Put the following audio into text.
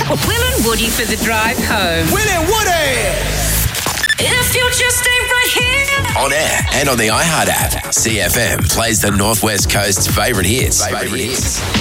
Will and Woody for the drive home. Will and Woody! If you just stay right here. On air and on the iHeart app, CFM plays the Northwest Coast's favourite hits.